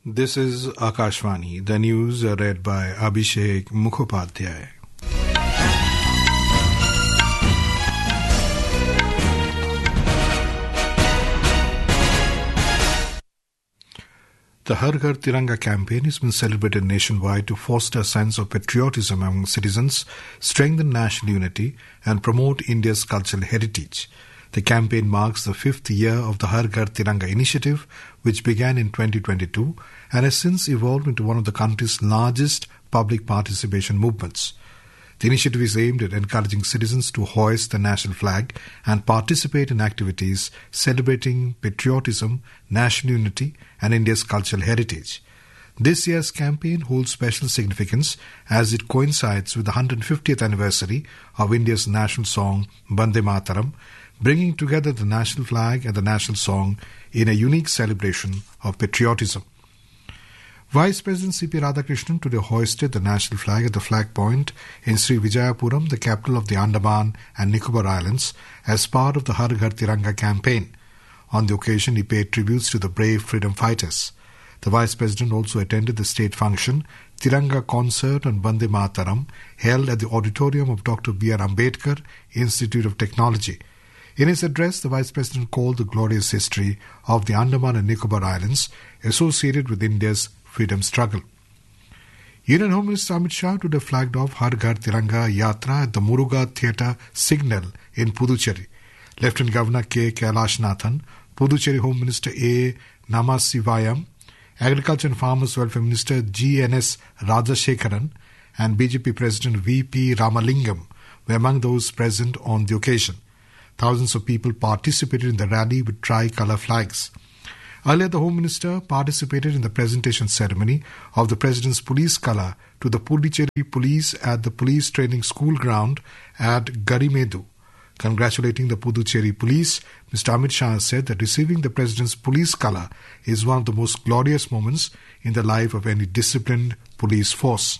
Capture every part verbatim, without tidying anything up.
This is Akashvani. The news are read by Abhishek Mukhopadhyay. The Har Ghar Tiranga campaign has been celebrated nationwide to foster a sense of patriotism among citizens, strengthen national unity, and promote India's cultural heritage. The campaign marks the fifth year of the Har Ghar Tiranga initiative, which began in twenty twenty-two and has since evolved into one of the country's largest public participation movements. The initiative is aimed at encouraging citizens to hoist the national flag and participate in activities celebrating patriotism, national unity, and India's cultural heritage. This year's campaign holds special significance as it coincides with the one hundred fiftieth anniversary of India's national song Vande Mataram, bringing together the national flag and the national song in a unique celebration of patriotism. Vice President C P Radhakrishnan today hoisted the national flag at the flag point in Sri Vijayapuram, the capital of the Andaman and Nicobar Islands, as part of the Har Ghar Tiranga campaign. On the occasion, he paid tributes to the brave freedom fighters. The Vice President also attended the state function, Tiranga Concert on Vande Mataram, held at the auditorium of Doctor B R Ambedkar Institute of Technology. In his address, the Vice President called the glorious history of the Andaman and Nicobar Islands associated with India's freedom struggle. Union Home Minister Amit Shah today flagged off Har Ghar Tiranga Yatra at the Muruga Theatre Signal in Puducherry. Lieutenant Governor K. Kailash Nathan, Puducherry Home Minister A. Namasivayam, Agriculture and Farmers Welfare Minister G N S Rajashekharan, and B J P President V P Ramalingam were among those present on the occasion. Thousands of people participated in the rally with tricolour flags. Earlier, the Home Minister participated in the presentation ceremony of the President's police colour to the Puducherry Police at the Police Training School ground at Garimedu. Congratulating the Puducherry Police, Mister Amit Shah said that receiving the President's police colour is one of the most glorious moments in the life of any disciplined police force.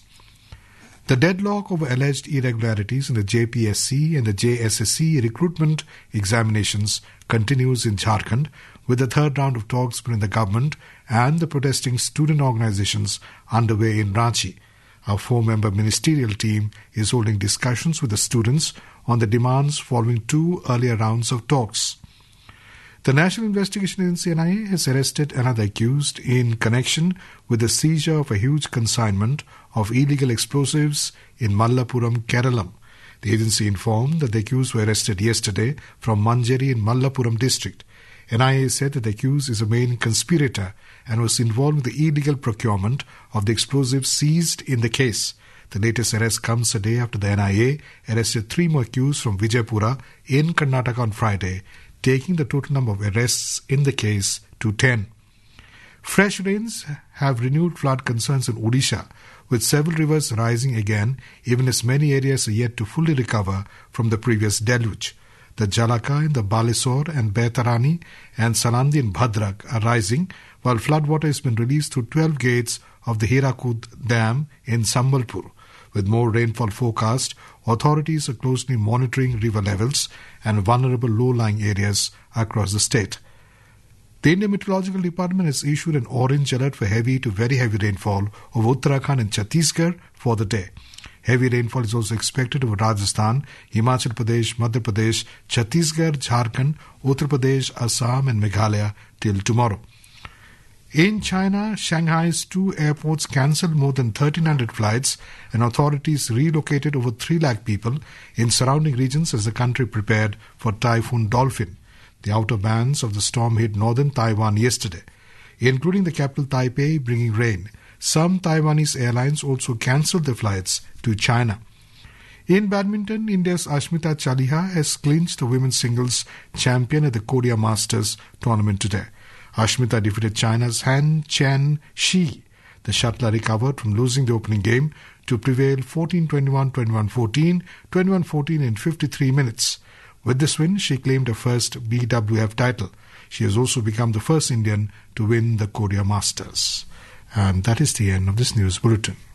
The deadlock over alleged irregularities in the J P S C and the J S S C recruitment examinations continues in Jharkhand, with the third round of talks between the government and the protesting student organizations underway in Ranchi. Our four-member ministerial team is holding discussions with the students on the demands following two earlier rounds of talks. The National Investigation Agency N I A has arrested another accused in connection with the seizure of a huge consignment of illegal explosives in Mallapuram, Kerala. The agency informed that the accused were arrested yesterday from Manjeri in Mallapuram district. N I A said that the accused is a main conspirator and was involved with the illegal procurement of the explosives seized in the case. The latest arrest comes a day after the N I A arrested three more accused from Vijaypura in Karnataka on Friday, taking the total number of arrests in the case to ten. Fresh rains have renewed flood concerns in Odisha, with several rivers rising again, even as many areas are yet to fully recover from the previous deluge. The Jalaka in the Balesore and Baitarani and Sanandi in Bhadrak are rising, while floodwater has been released through twelve gates of the Hirakud Dam in Sambalpur. With more rainfall forecast, authorities are closely monitoring river levels and vulnerable low-lying areas across the state. The Indian Meteorological Department has issued an orange alert for heavy to very heavy rainfall over Uttarakhand and Chhattisgarh for the day. Heavy rainfall is also expected over Rajasthan, Himachal Pradesh, Madhya Pradesh, Chhattisgarh, Jharkhand, Uttar Pradesh, Assam and Meghalaya till tomorrow. In China, Shanghai's two airports cancelled more than thirteen hundred flights and authorities relocated over three lakh people in surrounding regions as the country prepared for Typhoon Dolphin. The outer bands of the storm hit northern Taiwan yesterday, including the capital Taipei, bringing rain. Some Taiwanese airlines also cancelled their flights to China. In badminton, India's Ashmita Chaliha has clinched the women's singles champion at the Korea Masters tournament today. Ashmita defeated China's Han Chen-shi. The shuttler recovered from losing the opening game to prevail fourteen twenty-one, twenty-one fourteen, twenty-one fourteen in fifty-three minutes. With this win, she claimed her first B W F title. She has also become the first Indian to win the Korea Masters. And that is the end of this news bulletin.